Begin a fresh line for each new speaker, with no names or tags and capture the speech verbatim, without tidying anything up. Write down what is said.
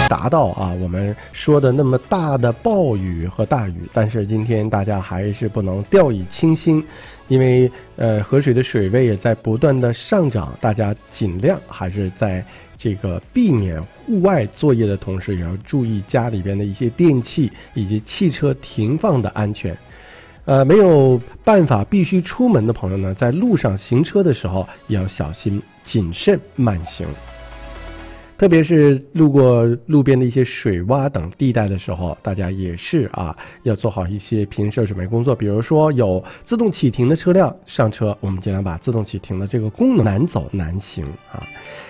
达到啊我们说的那么大的暴雨和大雨，但是今天大家还是不能掉以轻心，因为呃河水的水位也在不断的上涨，大家尽量还是在这个避免户外作业的同时，也要注意家里边的一些电器以及汽车停放的安全。呃，没有办法必须出门的朋友呢，在路上行车的时候也要小心谨慎慢行。特别是路过路边的一些水洼等地带的时候，大家也是啊，要做好一些平时准备工作。比如说有自动启停的车辆上车，我们尽量把自动启停的这个功能难走难行啊。